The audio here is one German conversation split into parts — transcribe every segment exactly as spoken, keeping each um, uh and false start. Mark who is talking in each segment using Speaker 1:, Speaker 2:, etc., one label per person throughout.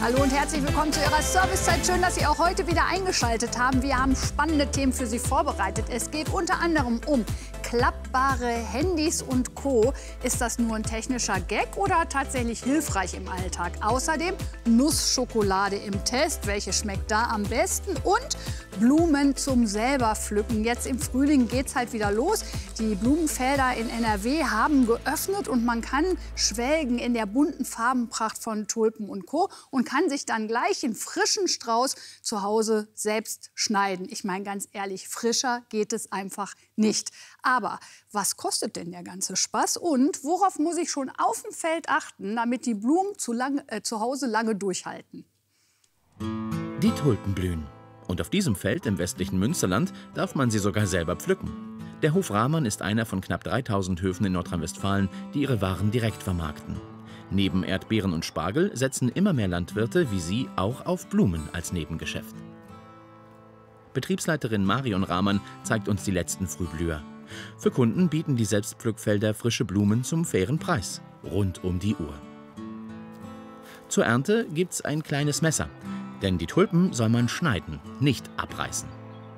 Speaker 1: Hallo und herzlich willkommen zu Ihrer Servicezeit. Schön, dass Sie auch heute wieder eingeschaltet haben. Wir haben spannende Themen für Sie vorbereitet. Es geht unter anderem um klappbare Handys und Co. Ist das nur ein technischer Gag oder tatsächlich hilfreich im Alltag? Außerdem Nussschokolade im Test. Welche schmeckt da am besten? Und Blumen zum selber pflücken. Jetzt im Frühling geht es halt wieder los. Die Blumenfelder in N R W haben geöffnet und man kann schwelgen in der bunten Farbenpracht von Tulpen und Co. und kann sich dann gleich einen frischen Strauß zu Hause selbst schneiden. Ich meine ganz ehrlich, frischer geht es einfach nicht. Aber was kostet denn der ganze Spaß und worauf muss ich schon auf dem Feld achten, damit die Blumen zu, lang, äh, zu Hause lange durchhalten?
Speaker 2: Die Tulpen blühen. Und auf diesem Feld im westlichen Münsterland darf man sie sogar selber pflücken. Der Hof Rahmann ist einer von knapp dreitausend Höfen in Nordrhein-Westfalen, die ihre Waren direkt vermarkten. Neben Erdbeeren und Spargel setzen immer mehr Landwirte wie sie auch auf Blumen als Nebengeschäft. Betriebsleiterin Marion Rahmann zeigt uns die letzten Frühblüher. Für Kunden bieten die Selbstpflückfelder frische Blumen zum fairen Preis, rund um die Uhr. Zur Ernte gibt's ein kleines Messer, denn die Tulpen soll man schneiden, nicht abreißen.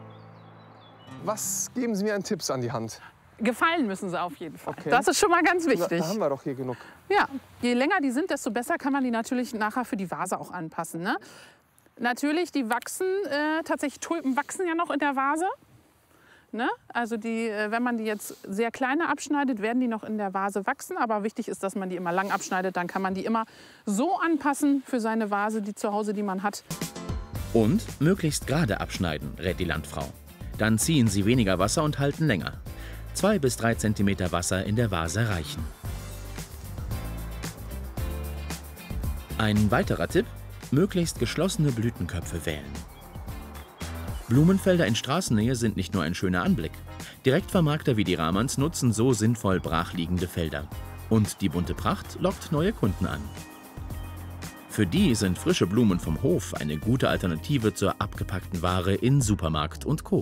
Speaker 3: Was geben Sie mir an Tipps an die Hand?
Speaker 4: Gefallen müssen sie auf jeden Fall.
Speaker 3: Okay.
Speaker 4: Das ist schon mal ganz wichtig.
Speaker 3: Da haben wir doch hier genug.
Speaker 4: Ja, je länger die sind, desto besser kann man die natürlich nachher für die Vase auch anpassen. Ne? Natürlich, die wachsen, äh, tatsächlich Tulpen wachsen ja noch in der Vase. Ne? Also die, äh, wenn man die jetzt sehr kleine abschneidet, werden die noch in der Vase wachsen. Aber wichtig ist, dass man die immer lang abschneidet. Dann kann man die immer so anpassen für seine Vase, die zu Hause, die man hat.
Speaker 2: Und möglichst gerade abschneiden, rät die Landfrau. Dann ziehen sie weniger Wasser und halten länger. Zwei bis drei Zentimeter Wasser in der Vase reichen. Ein weiterer Tipp: möglichst geschlossene Blütenköpfe wählen. Blumenfelder in Straßennähe sind nicht nur ein schöner Anblick. Direktvermarkter wie die Rahmanns nutzen so sinnvoll brachliegende Felder. Und die bunte Pracht lockt neue Kunden an. Für die sind frische Blumen vom Hof eine gute Alternative zur abgepackten Ware in Supermarkt und Co.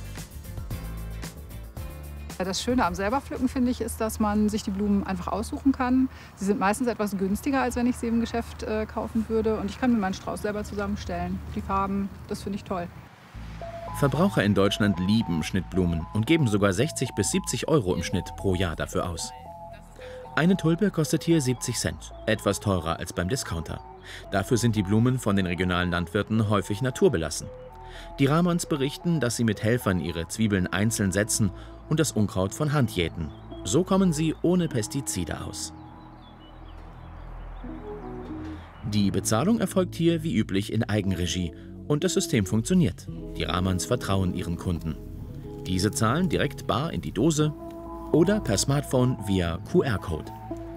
Speaker 5: Das Schöne am Selberpflücken, finde ich, ist, dass man sich die Blumen einfach aussuchen kann. Sie sind meistens etwas günstiger, als wenn ich sie im Geschäft äh, kaufen würde. Und ich kann mir meinen Strauß selber zusammenstellen. Die Farben, das finde ich toll.
Speaker 2: Verbraucher in Deutschland lieben Schnittblumen und geben sogar sechzig bis siebzig Euro im Schnitt pro Jahr dafür aus. Eine Tulpe kostet hier siebzig Cent, etwas teurer als beim Discounter. Dafür sind die Blumen von den regionalen Landwirten häufig naturbelassen. Die Rahmanns berichten, dass sie mit Helfern ihre Zwiebeln einzeln setzen und das Unkraut von Hand jäten. So kommen sie ohne Pestizide aus. Die Bezahlung erfolgt hier wie üblich in Eigenregie und das System funktioniert. Die Rahmanns vertrauen ihren Kunden. Diese zahlen direkt bar in die Dose oder per Smartphone via Q R-Code.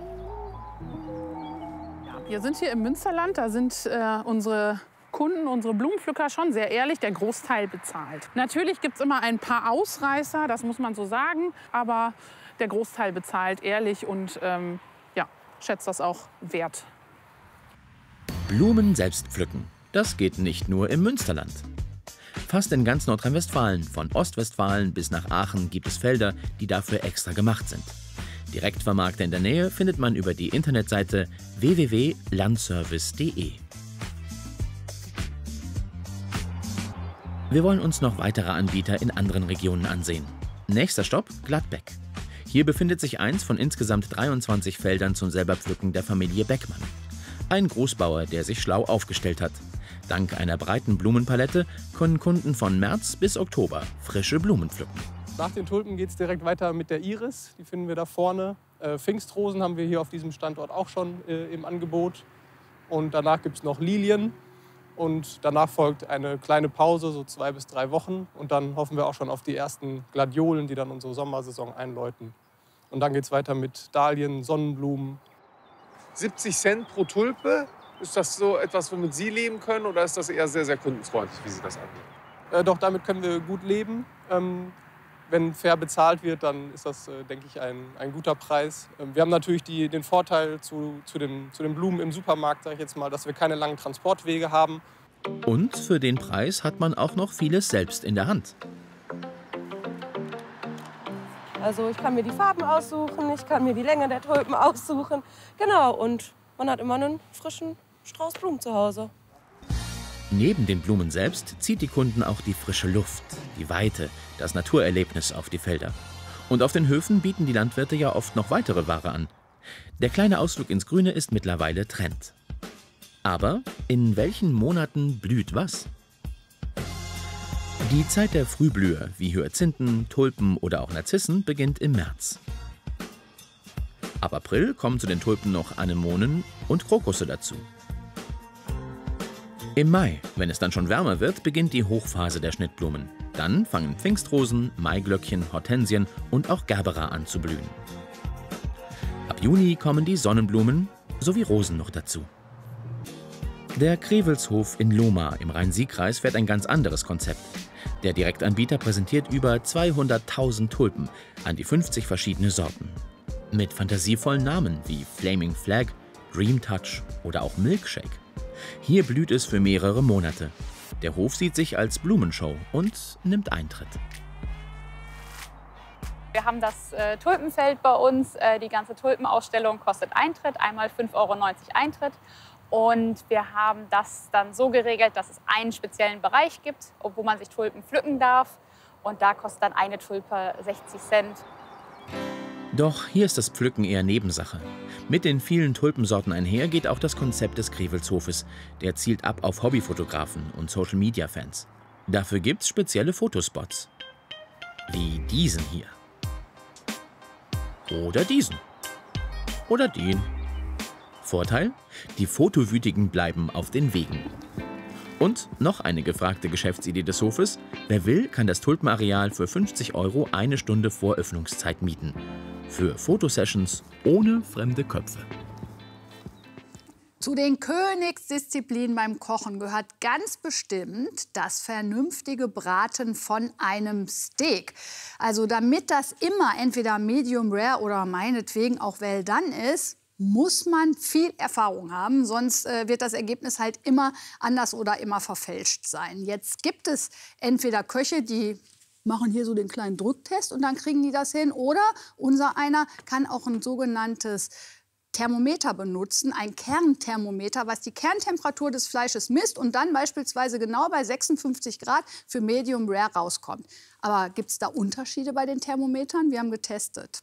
Speaker 4: Wir sind hier im Münsterland, da sind äh, unsere Kunden, unsere Blumenpflücker schon sehr ehrlich, der Großteil bezahlt. Natürlich gibt es immer ein paar Ausreißer, das muss man so sagen, aber der Großteil bezahlt ehrlich und ähm, ja, schätzt das auch wert.
Speaker 2: Blumen selbst pflücken, das geht nicht nur im Münsterland. Fast in ganz Nordrhein-Westfalen, von Ostwestfalen bis nach Aachen, gibt es Felder, die dafür extra gemacht sind. Direktvermarkter in der Nähe findet man über die Internetseite w w w punkt landservice punkt de. Wir wollen uns noch weitere Anbieter in anderen Regionen ansehen. Nächster Stopp: Gladbeck. Hier befindet sich eins von insgesamt dreiundzwanzig Feldern zum Selberpflücken der Familie Beckmann. Ein Großbauer, der sich schlau aufgestellt hat. Dank einer breiten Blumenpalette können Kunden von März bis Oktober frische Blumen pflücken.
Speaker 3: Nach den Tulpen geht es direkt weiter mit der Iris. Die finden wir da vorne. Äh, Pfingstrosen haben wir hier auf diesem Standort auch schon äh, im Angebot. Und danach gibt es noch Lilien. Und danach folgt eine kleine Pause, so zwei bis drei Wochen. Und dann hoffen wir auch schon auf die ersten Gladiolen, die dann unsere Sommersaison einläuten. Und dann geht es weiter mit Dahlien, Sonnenblumen.
Speaker 6: siebzig Cent pro Tulpe. Ist das so etwas, womit Sie leben können? Oder ist das eher sehr, sehr kundenfreundlich, wie Sie das angehen?
Speaker 3: Äh, doch, damit können wir gut leben. Ähm, wenn fair bezahlt wird, dann ist das, äh, denke ich, ein, ein guter Preis. Ähm, wir haben natürlich die, den Vorteil zu, zu, den, zu den Blumen im Supermarkt, sage ich jetzt mal, dass wir keine langen Transportwege haben.
Speaker 2: Und für den Preis hat man auch noch vieles selbst in der Hand.
Speaker 7: Also ich kann mir die Farben aussuchen, ich kann mir die Länge der Tulpen aussuchen. Genau, und man hat immer einen frischen Strauß Blumen zu Hause.
Speaker 2: Neben den Blumen selbst zieht die Kunden auch die frische Luft, die Weite, das Naturerlebnis auf die Felder. Und auf den Höfen bieten die Landwirte ja oft noch weitere Ware an. Der kleine Ausflug ins Grüne ist mittlerweile Trend. Aber in welchen Monaten blüht was? Die Zeit der Frühblüher wie Hyazinthen, Tulpen oder auch Narzissen beginnt im März. Ab April kommen zu den Tulpen noch Anemonen und Krokusse dazu. Im Mai, wenn es dann schon wärmer wird, beginnt die Hochphase der Schnittblumen. Dann fangen Pfingstrosen, Maiglöckchen, Hortensien und auch Gerbera an zu blühen. Ab Juni kommen die Sonnenblumen sowie Rosen noch dazu. Der Krewelshof in Lohmar im Rhein-Sieg-Kreis fährt ein ganz anderes Konzept. Der Direktanbieter präsentiert über zweihunderttausend Tulpen an die fünfzig verschiedene Sorten. Mit fantasievollen Namen wie Flaming Flag, Dream Touch oder auch Milkshake. Hier blüht es für mehrere Monate. Der Hof sieht sich als Blumenshow und nimmt Eintritt.
Speaker 8: Wir haben das äh, Tulpenfeld bei uns. Äh, die ganze Tulpenausstellung kostet Eintritt, einmal fünf Euro neunzig Eintritt. Und wir haben das dann so geregelt, dass es einen speziellen Bereich gibt, wo man sich Tulpen pflücken darf. Und da kostet dann eine Tulpe sechzig Cent.
Speaker 2: Doch hier ist das Pflücken eher Nebensache. Mit den vielen Tulpensorten einher geht auch das Konzept des Krevelshofes. Der zielt ab auf Hobbyfotografen und Social-Media-Fans. Dafür gibt's spezielle Fotospots. Wie diesen hier. Oder diesen. Oder den. Vorteil? Die Fotowütigen bleiben auf den Wegen. Und noch eine gefragte Geschäftsidee des Hofes. Wer will, kann das Tulpenareal für fünfzig Euro eine Stunde vor Öffnungszeit mieten. Für Fotosessions ohne fremde Köpfe.
Speaker 1: Zu den Königsdisziplinen beim Kochen gehört ganz bestimmt das vernünftige Braten von einem Steak. Also damit das immer entweder medium rare oder meinetwegen auch well done ist, muss man viel Erfahrung haben, sonst äh, wird das Ergebnis halt immer anders oder immer verfälscht sein. Jetzt gibt es entweder Köche, die machen hier so den kleinen Drücktest und dann kriegen die das hin. Oder unser einer kann auch ein sogenanntes Thermometer benutzen, ein Kernthermometer, was die Kerntemperatur des Fleisches misst und dann beispielsweise genau bei sechsundfünfzig Grad für Medium Rare rauskommt. Aber gibt es da Unterschiede bei den Thermometern? Wir haben getestet.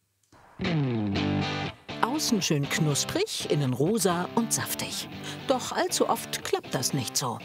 Speaker 9: Außen schön knusprig, innen rosa und saftig. Doch allzu oft klappt das nicht so.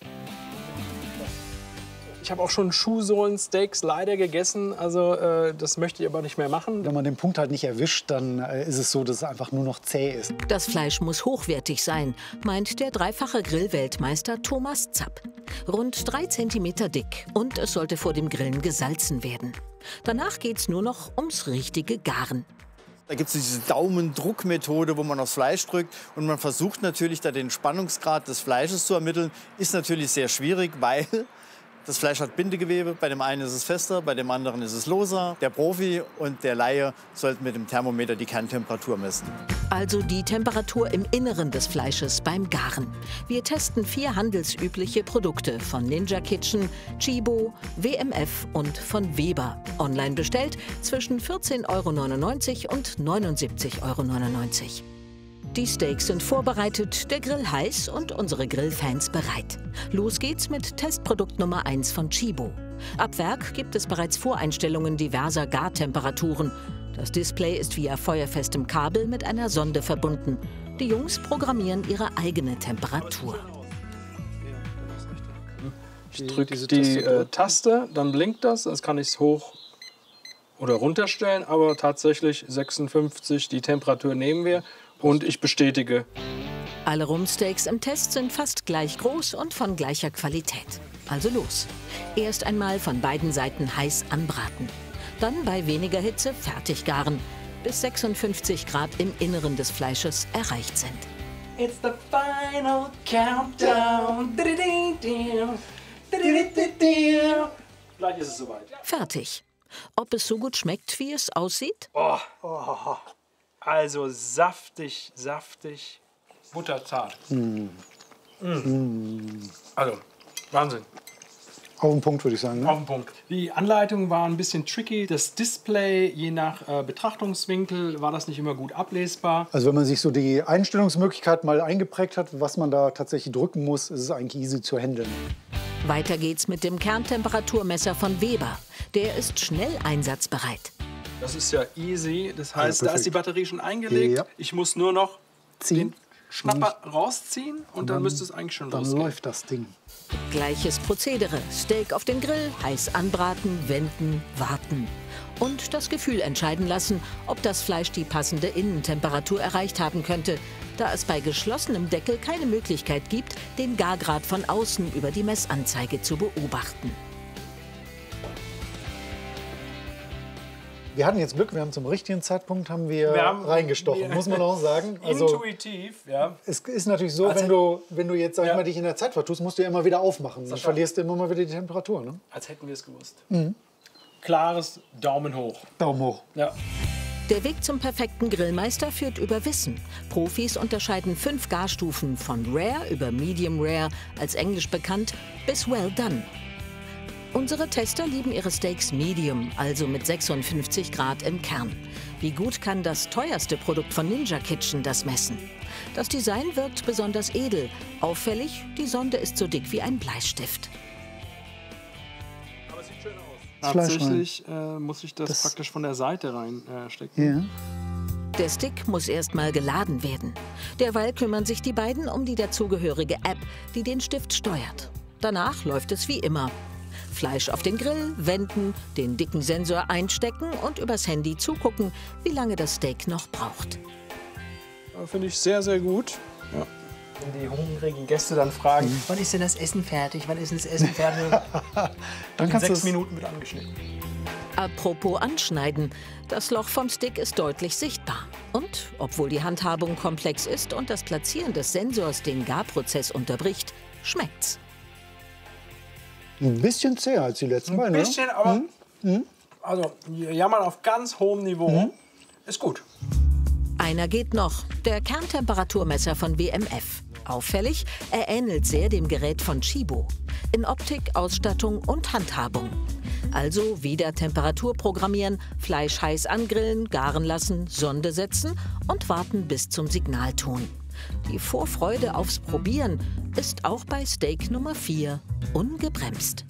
Speaker 10: Ich habe auch schon Schuhsohlen-Steaks leider gegessen, also äh, das möchte ich aber nicht mehr machen.
Speaker 11: Wenn man den Punkt halt nicht erwischt, dann äh, ist es so, dass es einfach nur noch zäh ist.
Speaker 9: Das Fleisch muss hochwertig sein, meint der dreifache Grillweltmeister Thomas Zapp. Rund drei Zentimeter dick und es sollte vor dem Grillen gesalzen werden. Danach geht's nur noch ums richtige Garen.
Speaker 12: Da gibt es diese Daumendruckmethode, wo man aufs Fleisch drückt und man versucht natürlich da den Spannungsgrad des Fleisches zu ermitteln. Ist natürlich sehr schwierig, weil das Fleisch hat Bindegewebe. Bei dem einen ist es fester, bei dem anderen ist es loser. Der Profi und der Laie sollten mit dem Thermometer die Kerntemperatur messen.
Speaker 9: Also die Temperatur im Inneren des Fleisches beim Garen. Wir testen vier handelsübliche Produkte von Ninja Kitchen, Chibo, W M F und von Weber. Online bestellt zwischen vierzehn Euro neunundneunzig und neunundsiebzig Euro neunundneunzig. Die Steaks sind vorbereitet, der Grill heiß und unsere Grillfans bereit. Los geht's mit Testprodukt Nummer eins von Chibo. Ab Werk gibt es bereits Voreinstellungen diverser Gartemperaturen. Das Display ist via feuerfestem Kabel mit einer Sonde verbunden. Die Jungs programmieren ihre eigene Temperatur.
Speaker 10: Ich drücke die äh, Taste, dann blinkt das, dann kann ich es hoch oder runterstellen, aber tatsächlich sechsundfünfzig, die Temperatur nehmen wir. Und ich bestätige.
Speaker 9: Alle Rumpsteaks im Test sind fast gleich groß und von gleicher Qualität. Also los. Erst einmal von beiden Seiten heiß anbraten. Dann bei weniger Hitze fertig garen, bis sechsundfünfzig Grad im Inneren des Fleisches erreicht sind.
Speaker 10: It's the final countdown. Gleich ist es soweit.
Speaker 9: Fertig. Ob es so gut schmeckt, wie es aussieht?
Speaker 10: Oh, oh. Also saftig, saftig, butterzart. Mm. Mm. Also, Wahnsinn.
Speaker 11: Auf den Punkt, würde ich sagen. Ne?
Speaker 10: Auf den Punkt. Die Anleitung war ein bisschen tricky. Das Display, je nach äh, Betrachtungswinkel, war das nicht immer gut ablesbar.
Speaker 11: Also wenn man sich so die Einstellungsmöglichkeit mal eingeprägt hat, was man da tatsächlich drücken muss, ist es eigentlich easy zu handeln.
Speaker 9: Weiter geht's mit dem Kerntemperaturmesser von Weber. Der ist schnell einsatzbereit.
Speaker 10: Das ist ja easy. Das heißt, ja, da ist die Batterie schon eingelegt. Ja. Ich muss nur noch
Speaker 11: ziehen.
Speaker 10: Den Schnapper rausziehen und, und dann, dann müsste es eigentlich schon
Speaker 11: dann
Speaker 10: losgehen.
Speaker 11: Dann läuft das Ding.
Speaker 9: Gleiches Prozedere. Steak auf den Grill, heiß anbraten, wenden, warten. Und das Gefühl entscheiden lassen, ob das Fleisch die passende Innentemperatur erreicht haben könnte, da es bei geschlossenem Deckel keine Möglichkeit gibt, den Gargrad von außen über die Messanzeige zu beobachten.
Speaker 11: Wir hatten jetzt Glück, wir haben zum richtigen Zeitpunkt haben wir, wir haben, reingestochen, wir, muss man auch sagen.
Speaker 10: Also, intuitiv, ja.
Speaker 11: Es ist natürlich so, als wenn du, wenn du jetzt sag ja. ich mal, dich in der Zeit vertust, musst du ja immer wieder aufmachen. Dann verlierst du immer mal wieder die Temperatur. Ne?
Speaker 10: Als hätten wir es gewusst.
Speaker 11: Mhm.
Speaker 10: Klares Daumen hoch.
Speaker 11: Daumen hoch.
Speaker 10: Ja.
Speaker 9: Der Weg zum perfekten Grillmeister führt über Wissen. Profis unterscheiden fünf Garstufen von Rare über Medium Rare, als englisch bekannt, bis Well Done. Unsere Tester lieben ihre Steaks Medium, also mit sechsundfünfzig Grad im Kern. Wie gut kann das teuerste Produkt von Ninja Kitchen das messen? Das Design wirkt besonders edel. Auffällig, die Sonde ist so dick wie ein Bleistift.
Speaker 10: Aber es sieht schön aus. Tatsächlich äh, muss ich das, das praktisch von der Seite reinstecken. Äh,
Speaker 11: ja.
Speaker 9: Der Stick muss erst mal geladen werden. Derweil kümmern sich die beiden um die dazugehörige App, die den Stift steuert. Danach läuft es wie immer. Fleisch auf den Grill, wenden, den dicken Sensor einstecken und übers Handy zugucken, wie lange das Steak noch braucht.
Speaker 10: Ja, finde ich sehr, sehr gut. Ja. Wenn die hungrigen Gäste dann fragen, mhm. wann ist denn das Essen fertig, wann ist denn das Essen fertig?
Speaker 11: Dann kannst
Speaker 10: in sechs Minuten wird angeschnitten.
Speaker 9: Apropos anschneiden, das Loch vom Stick ist deutlich sichtbar. Und, obwohl die Handhabung komplex ist und das Platzieren des Sensors den Garprozess unterbricht, schmeckt's.
Speaker 11: Ein bisschen zäher als die letzten beiden.
Speaker 10: Ein bisschen,
Speaker 11: ne?
Speaker 10: aber
Speaker 11: mhm.
Speaker 10: also jammern auf ganz hohem Niveau mhm. ist gut.
Speaker 9: Einer geht noch, der Kerntemperaturmesser von W M F. Auffällig, er ähnelt sehr dem Gerät von Chibo. In Optik, Ausstattung und Handhabung. Also wieder Temperatur programmieren, Fleisch heiß angrillen, garen lassen, Sonde setzen und warten bis zum Signalton. Die Vorfreude aufs Probieren ist auch bei Steak Nummer vier ungebremst.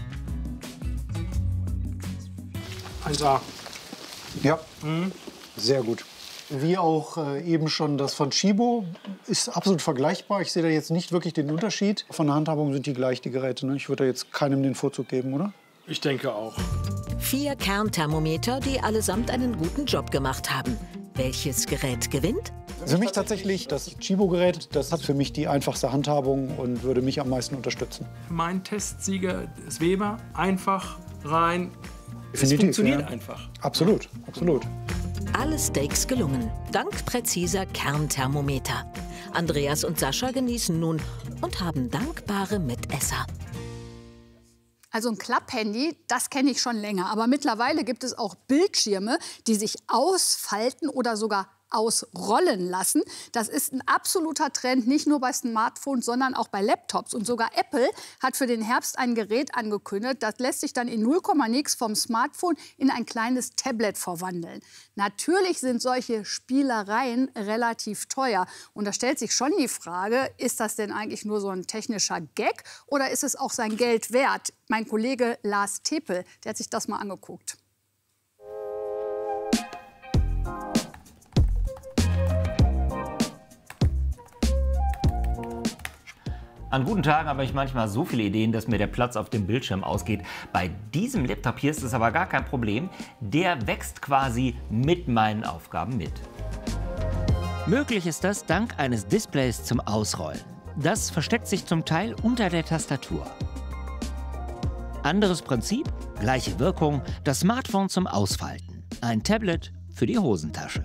Speaker 10: eins A.
Speaker 11: Ja, mhm. sehr gut. Wie auch äh, eben schon das von Chibo ist absolut vergleichbar. Ich sehe da jetzt nicht wirklich den Unterschied. Von der Handhabung sind die gleich, die Geräte. Ne? Ich würde da jetzt keinem den Vorzug geben, oder?
Speaker 10: Ich denke auch.
Speaker 9: Vier Kernthermometer, die allesamt einen guten Job gemacht haben. Welches Gerät gewinnt?
Speaker 11: Für mich tatsächlich das Chibo-Gerät. Das hat für mich die einfachste Handhabung und würde mich am meisten unterstützen.
Speaker 10: Mein Testsieger ist Weber. Einfach, rein.
Speaker 11: Definitiv,
Speaker 10: es funktioniert
Speaker 11: ja.
Speaker 10: einfach.
Speaker 11: Absolut, absolut.
Speaker 9: Alle Steaks gelungen, dank präziser Kernthermometer. Andreas und Sascha genießen nun und haben dankbare Mitesser.
Speaker 1: Also ein Klapphandy, das kenne ich schon länger. Aber mittlerweile gibt es auch Bildschirme, die sich ausfalten oder sogar ausrollen lassen. Das ist ein absoluter Trend, nicht nur bei Smartphones, sondern auch bei Laptops. Und sogar Apple hat für den Herbst ein Gerät angekündigt, das lässt sich dann in null Komma nix vom Smartphone in ein kleines Tablet verwandeln. Natürlich sind solche Spielereien relativ teuer. Und da stellt sich schon die Frage, ist das denn eigentlich nur so ein technischer Gag oder ist es auch sein Geld wert? Mein Kollege Lars Tepel, der hat sich das mal angeguckt.
Speaker 13: An guten Tagen habe ich manchmal so viele Ideen, dass mir der Platz auf dem Bildschirm ausgeht. Bei diesem Laptop hier ist es aber gar kein Problem. Der wächst quasi mit meinen Aufgaben mit.
Speaker 14: Möglich ist das dank eines Displays zum Ausrollen. Das versteckt sich zum Teil unter der Tastatur. Anderes Prinzip, gleiche Wirkung, das Smartphone zum Ausfalten. Ein Tablet für die Hosentasche.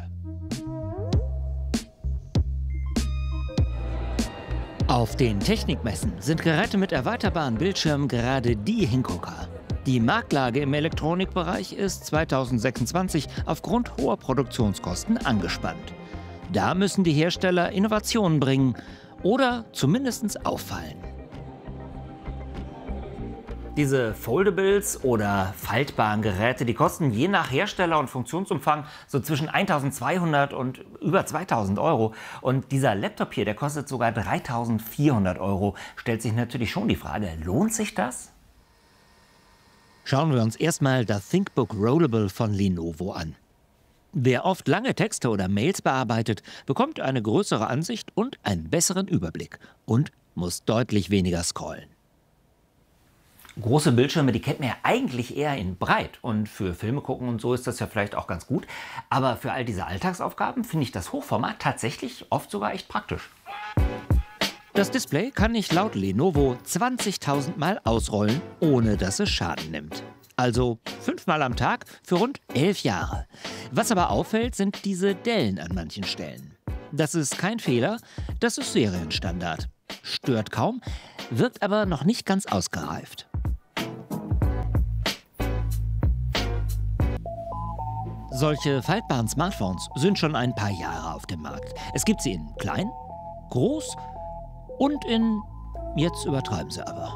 Speaker 14: Auf den Technikmessen sind Geräte mit erweiterbaren Bildschirmen gerade die Hingucker. Die Marktlage im Elektronikbereich ist zweitausendsechsundzwanzig aufgrund hoher Produktionskosten angespannt. Da müssen die Hersteller Innovationen bringen oder zumindest auffallen.
Speaker 13: Diese Foldables oder faltbaren Geräte, die kosten je nach Hersteller und Funktionsumfang so zwischen eintausendzweihundert und über zweitausend Euro. Und dieser Laptop hier, der kostet sogar dreitausendvierhundert Euro. Stellt sich natürlich schon die Frage, lohnt sich das?
Speaker 14: Schauen wir uns erstmal das ThinkBook Rollable von Lenovo an. Wer oft lange Texte oder Mails bearbeitet, bekommt eine größere Ansicht und einen besseren Überblick und muss deutlich weniger scrollen.
Speaker 13: Große Bildschirme, die kennt man ja eigentlich eher in breit. Und für Filme gucken und so ist das ja vielleicht auch ganz gut. Aber für all diese Alltagsaufgaben finde ich das Hochformat tatsächlich oft sogar echt praktisch.
Speaker 14: Das Display kann ich laut Lenovo zwanzigtausend Mal ausrollen, ohne dass es Schaden nimmt. Also fünfmal am Tag für rund elf Jahre. Was aber auffällt, sind diese Dellen an manchen Stellen. Das ist kein Fehler, das ist Serienstandard. Stört kaum, wirkt aber noch nicht ganz ausgereift. Solche faltbaren Smartphones sind schon ein paar Jahre auf dem Markt. Es gibt sie in klein, groß und in, jetzt übertreiben sie aber.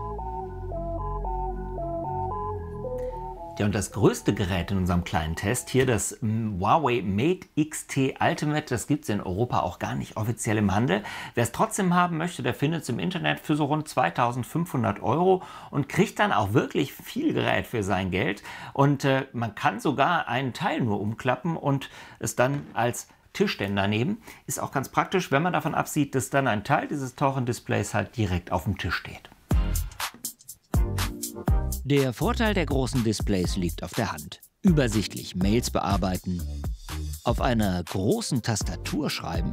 Speaker 13: Ja, und das größte Gerät in unserem kleinen Test hier, das Huawei Mate X T Ultimate, das gibt es in Europa auch gar nicht offiziell im Handel. Wer es trotzdem haben möchte, der findet es im Internet für so rund zweitausendfünfhundert Euro und kriegt dann auch wirklich viel Gerät für sein Geld. Und äh, man kann sogar einen Teil nur umklappen und es dann als Tischständer nehmen. Ist auch ganz praktisch, wenn man davon absieht, dass dann ein Teil dieses teuren Displays halt direkt auf dem Tisch steht.
Speaker 14: Der Vorteil der großen Displays liegt auf der Hand. Übersichtlich Mails bearbeiten, auf einer großen Tastatur schreiben.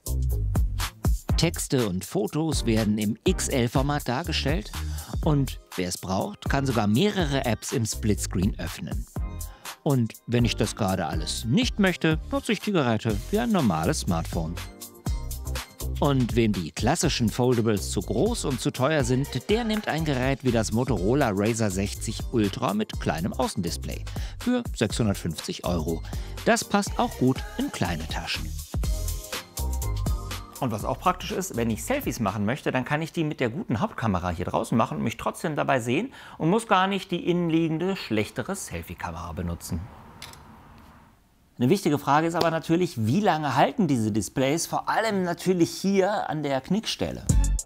Speaker 14: Texte und Fotos werden im X L-Format dargestellt und wer es braucht, kann sogar mehrere Apps im Splitscreen öffnen. Und wenn ich das gerade alles nicht möchte, nutze ich die Geräte wie ein normales Smartphone. Und wem die klassischen Foldables zu groß und zu teuer sind, der nimmt ein Gerät wie das Motorola Razr sechzig Ultra mit kleinem Außendisplay für sechshundertfünfzig Euro. Das passt auch gut in kleine Taschen.
Speaker 13: Und was auch praktisch ist, wenn ich Selfies machen möchte, dann kann ich die mit der guten Hauptkamera hier draußen machen und mich trotzdem dabei sehen und muss gar nicht die innenliegende, schlechtere Selfie-Kamera benutzen. Eine wichtige Frage ist aber natürlich, wie lange halten diese Displays, vor allem natürlich hier an der Knickstelle.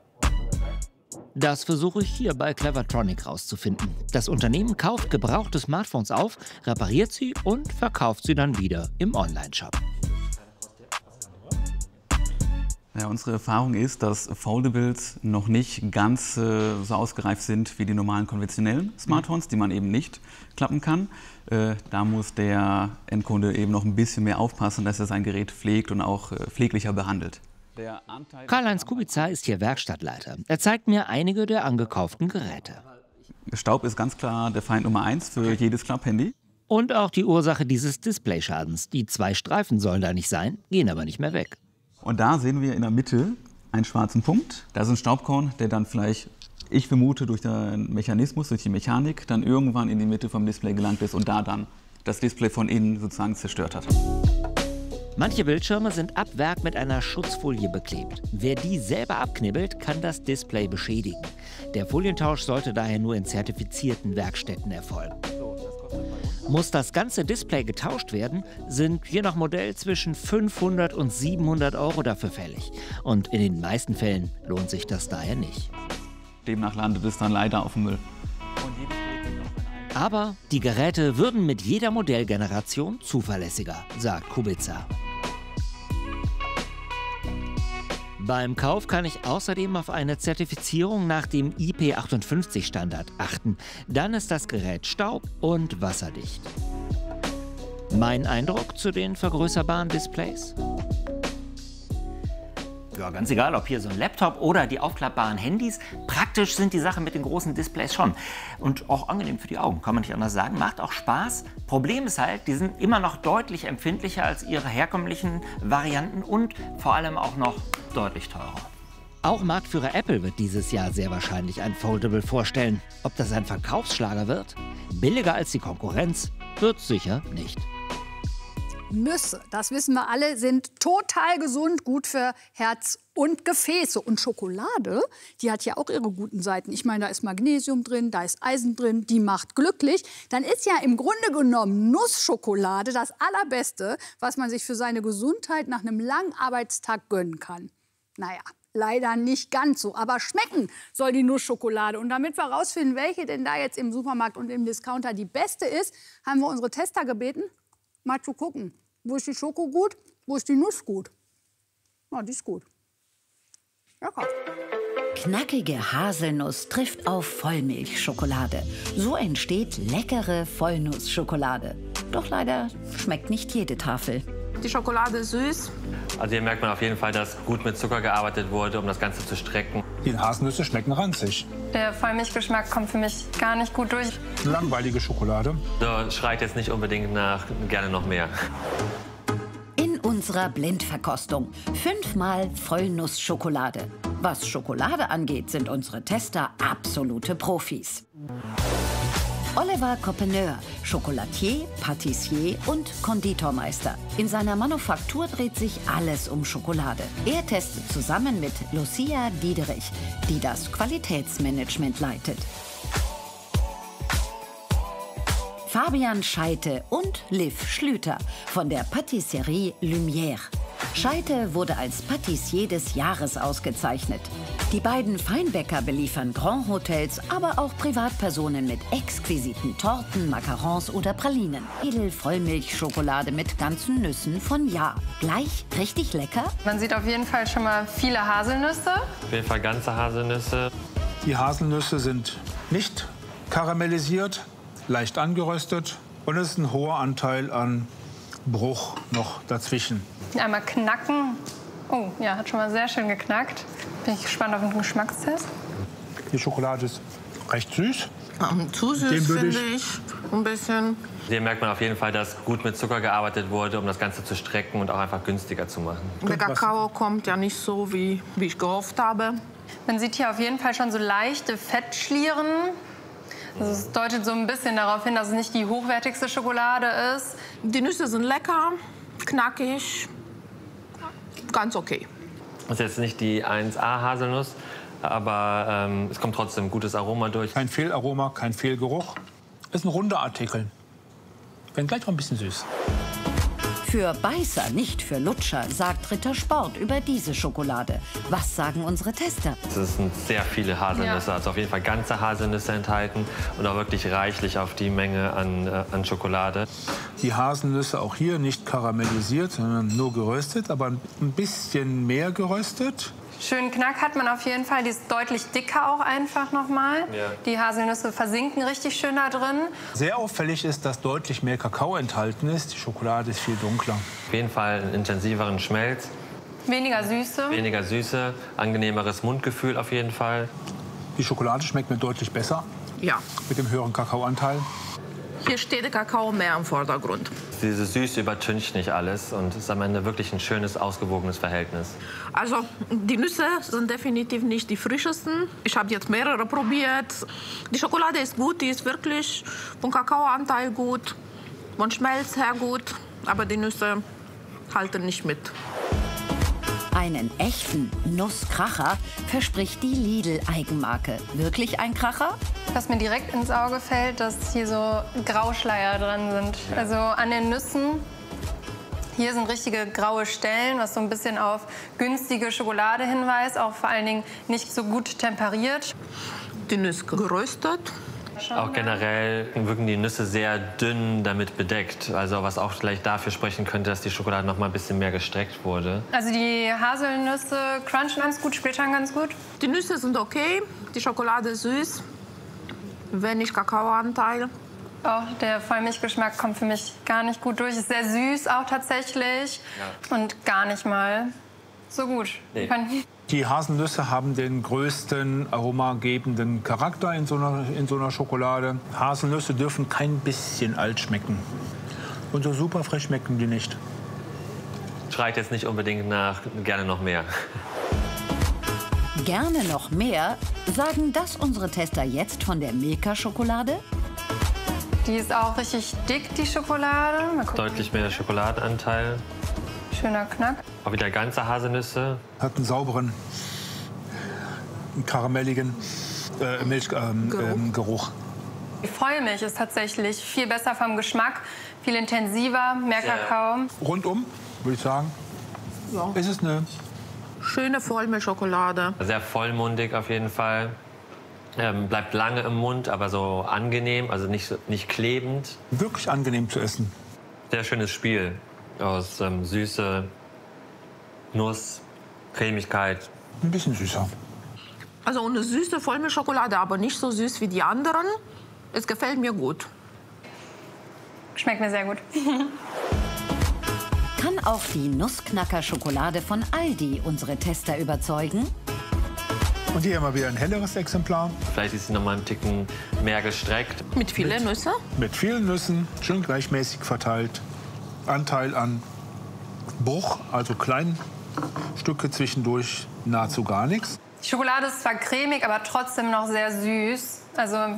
Speaker 14: Das versuche ich hier bei Clevertronic rauszufinden. Das Unternehmen kauft gebrauchte Smartphones auf, repariert sie und verkauft sie dann wieder im Onlineshop.
Speaker 15: Ja, unsere Erfahrung ist, dass Foldables noch nicht ganz äh, so ausgereift sind wie die normalen konventionellen Smartphones, die man eben nicht klappen kann. Äh, da muss der Endkunde eben noch ein bisschen mehr aufpassen, dass er sein Gerät pflegt und auch äh, pfleglicher behandelt.
Speaker 14: Karl-Heinz Kubica ist hier Werkstattleiter. Er zeigt mir einige der angekauften Geräte.
Speaker 15: Staub ist ganz klar der Feind Nummer eins für jedes Klapphandy.
Speaker 14: Und auch die Ursache dieses Displayschadens. Die zwei Streifen sollen da nicht sein, gehen aber nicht mehr weg.
Speaker 15: Und da sehen wir in der Mitte einen schwarzen Punkt. Das ist ein Staubkorn, der dann vielleicht, ich vermute, durch den Mechanismus, durch die Mechanik, dann irgendwann in die Mitte vom Display gelangt ist und da dann das Display von innen sozusagen zerstört hat.
Speaker 14: Manche Bildschirme sind ab Werk mit einer Schutzfolie beklebt. Wer die selber abknibbelt, kann das Display beschädigen. Der Folientausch sollte daher nur in zertifizierten Werkstätten erfolgen. Muss das ganze Display getauscht werden, sind je nach Modell zwischen fünfhundert und siebenhundert Euro dafür fällig. Und in den meisten Fällen lohnt sich das daher nicht.
Speaker 15: Demnach landet es dann leider auf dem Müll.
Speaker 14: Aber die Geräte würden mit jeder Modellgeneration zuverlässiger, sagt Kubica. Beim Kauf kann ich außerdem auf eine Zertifizierung nach dem I P achtundfünfzig Standard achten. Dann ist das Gerät staub- und wasserdicht. Mein Eindruck zu den vergrößerbaren Displays?
Speaker 13: Ja, ganz egal, ob hier so ein Laptop oder die aufklappbaren Handys. Praktisch sind die Sachen mit den großen Displays schon. Und auch angenehm für die Augen, kann man nicht anders sagen. Macht auch Spaß. Problem ist halt, die sind immer noch deutlich empfindlicher als ihre herkömmlichen Varianten und vor allem auch noch deutlich teurer.
Speaker 14: Auch Marktführer Apple wird dieses Jahr sehr wahrscheinlich ein Foldable vorstellen. Ob das ein Verkaufsschlager wird? Billiger als die Konkurrenz? Wird sicher nicht.
Speaker 1: Nüsse, das wissen wir alle, sind total gesund, gut für Herz und Gefäße. Und Schokolade, die hat ja auch ihre guten Seiten. Ich meine, da ist Magnesium drin, da ist Eisen drin, die macht glücklich. Dann ist ja im Grunde genommen Nussschokolade das Allerbeste, was man sich für seine Gesundheit nach einem langen Arbeitstag gönnen kann. Naja, leider nicht ganz so. Aber schmecken soll die Nussschokolade. Und damit wir herausfinden, welche denn da jetzt im Supermarkt und im Discounter die beste ist, haben wir unsere Tester gebeten, mal zu gucken. Wo ist die Schoko gut? Wo ist die Nuss gut? Na, die ist gut. Lecker.
Speaker 16: Knackige Haselnuss trifft auf Vollmilchschokolade. So entsteht leckere Vollnussschokolade. Doch leider schmeckt nicht jede Tafel.
Speaker 17: Die Schokolade ist süß.
Speaker 18: Also hier merkt man auf jeden Fall, dass gut mit Zucker gearbeitet wurde, um das Ganze zu strecken.
Speaker 19: Die Haselnüsse schmecken ranzig.
Speaker 20: Der Vollmilchgeschmack kommt für mich gar nicht gut durch.
Speaker 19: Langweilige Schokolade.
Speaker 18: So schreit jetzt nicht unbedingt nach gerne noch mehr.
Speaker 16: In unserer Blindverkostung fünfmal Vollnussschokolade. Was Schokolade angeht, sind unsere Tester absolute Profis. Oliver Coppeneur, Chocolatier, Patissier und Konditormeister. In seiner Manufaktur dreht sich alles um Schokolade. Er testet zusammen mit Lucia Diederich, die das Qualitätsmanagement leitet. Fabian Scheite und Liv Schlüter von der Patisserie Lumière. Scheite wurde als Patissier des Jahres ausgezeichnet. Die beiden Feinbäcker beliefern Grand Hotels, aber auch Privatpersonen mit exquisiten Torten, Macarons oder Pralinen. Edelvollmilchschokolade mit ganzen Nüssen von Ja. Gleich richtig lecker?
Speaker 20: Man sieht auf jeden Fall schon mal viele Haselnüsse.
Speaker 18: Auf jeden Fall ganze Haselnüsse.
Speaker 19: Die Haselnüsse sind nicht karamellisiert, leicht angeröstet und es ist ein hoher Anteil an Bruch noch dazwischen.
Speaker 20: Einmal knacken. Oh, ja, hat schon mal sehr schön geknackt. Bin ich gespannt auf den Geschmackstest.
Speaker 19: Die Schokolade ist recht süß.
Speaker 17: Um, zu süß, finde ich. Ein bisschen.
Speaker 18: Hier merkt man auf jeden Fall, dass gut mit Zucker gearbeitet wurde, um das Ganze zu strecken und auch einfach günstiger zu machen.
Speaker 17: Der Kakao kommt ja nicht so, wie, wie ich gehofft habe.
Speaker 20: Man sieht hier auf jeden Fall schon so leichte Fettschlieren. Also es deutet so ein bisschen darauf hin, dass es nicht die hochwertigste Schokolade ist.
Speaker 17: Die Nüsse sind lecker, knackig, ganz okay.
Speaker 18: Das ist jetzt nicht die eins A Haselnuss, aber ähm, es kommt trotzdem gutes Aroma durch.
Speaker 19: Kein Fehlaroma, kein Fehlgeruch. Ist ein runder Artikel. Wenn gleich noch ein bisschen süß.
Speaker 16: Für Beißer, nicht für Lutscher, sagt Ritter Sport über diese Schokolade. Was sagen unsere Tester?
Speaker 18: Es sind sehr viele Haselnüsse,
Speaker 20: Ja.
Speaker 18: also auf jeden Fall ganze Haselnüsse enthalten und auch wirklich reichlich auf die Menge an, äh, an Schokolade.
Speaker 19: Die Haselnüsse auch hier nicht karamellisiert, sondern nur geröstet, aber ein bisschen mehr geröstet.
Speaker 20: Schönen Knack hat man auf jeden Fall. Die ist deutlich dicker auch einfach noch mal.
Speaker 18: Ja.
Speaker 20: Die Haselnüsse versinken richtig schön da drin.
Speaker 19: Sehr auffällig ist, dass deutlich mehr Kakao enthalten ist. Die Schokolade ist viel dunkler.
Speaker 18: Auf jeden Fall einen intensiveren Schmelz,
Speaker 20: Weniger Süße.
Speaker 18: weniger Süße, angenehmeres Mundgefühl auf jeden Fall.
Speaker 19: Die Schokolade schmeckt mir deutlich besser
Speaker 17: Ja,
Speaker 19: mit dem höheren Kakaoanteil.
Speaker 17: hier steht der Kakao mehr im Vordergrund.
Speaker 18: Diese Süße übertüncht nicht alles und ist am Ende wirklich ein schönes, ausgewogenes Verhältnis.
Speaker 17: Also, die Nüsse sind definitiv nicht die frischesten. Ich habe jetzt mehrere probiert. Die Schokolade ist gut, die ist wirklich vom Kakaoanteil gut, von Schmelz her gut, aber die Nüsse halten nicht mit.
Speaker 16: Einen echten Nusskracher verspricht die Lidl-Eigenmarke. Wirklich ein Kracher?
Speaker 20: Was mir direkt ins Auge fällt, dass hier so Grauschleier drin sind. Also an den Nüssen. Hier sind richtige graue Stellen, was so ein bisschen auf günstige Schokolade hinweist. Auch vor allen Dingen nicht so gut temperiert.
Speaker 17: Die Nüsse geröstet.
Speaker 18: Auch generell wirken die Nüsse sehr dünn damit bedeckt. Also was auch vielleicht dafür sprechen könnte, dass die Schokolade noch mal ein bisschen mehr gestreckt wurde.
Speaker 20: Also die Haselnüsse crunchen ganz gut, splittern ganz gut.
Speaker 17: Die Nüsse sind okay, die Schokolade ist süß, wenig Kakaoanteil.
Speaker 20: Auch der Vollmilchgeschmack kommt für mich gar nicht gut durch. Ist sehr süß auch tatsächlich und gar nicht mal so gut.
Speaker 18: Nee.
Speaker 19: Die Haselnüsse haben den größten aromagebenden Charakter in so, einer, in so einer Schokolade. Haselnüsse dürfen kein bisschen alt schmecken. Und so super frisch schmecken die nicht.
Speaker 18: Schreit jetzt nicht unbedingt nach gerne noch mehr.
Speaker 16: Gerne noch mehr? Sagen das unsere Tester jetzt von der Milka-Schokolade?
Speaker 20: Die ist auch richtig dick, die Schokolade. Mal gucken.
Speaker 18: Deutlich mehr Schokoladenanteil.
Speaker 20: Schöner Knack.
Speaker 18: Auch wieder ganze Haselnüsse.
Speaker 19: Hat einen sauberen, einen karamelligen äh, Milchgeruch. Ähm, Geruch.
Speaker 20: Die Vollmilch ist tatsächlich viel besser vom Geschmack, viel intensiver, mehr Kakao.
Speaker 19: Rundum, würde ich sagen,
Speaker 17: Ja.
Speaker 19: ist es eine
Speaker 17: Schöne Vollmilchschokolade.
Speaker 18: Sehr vollmundig auf jeden Fall. Ähm, bleibt lange im Mund, aber so angenehm, also nicht, so- nicht klebend.
Speaker 19: wirklich angenehm zu essen.
Speaker 18: Sehr schönes Spiel aus ähm, Süße, Nuss, Cremigkeit.
Speaker 19: Ein bisschen süßer.
Speaker 17: Also eine süße Vollmilchschokolade, aber nicht so süß wie die anderen. Es gefällt mir gut.
Speaker 20: Schmeckt mir sehr gut.
Speaker 16: Kann auch die Nussknacker-Schokolade von Aldi unsere Tester überzeugen?
Speaker 19: Und hier haben wir wieder ein helleres Exemplar.
Speaker 18: Vielleicht ist sie noch mal einen Ticken mehr gestreckt.
Speaker 17: Mit vielen Nüsse?
Speaker 19: Mit vielen Nüssen, schön gleichmäßig verteilt. Anteil an Bruch, also kleinen Stücke zwischendurch, nahezu gar nichts.
Speaker 20: Die Schokolade ist zwar cremig, aber trotzdem noch sehr süß. Also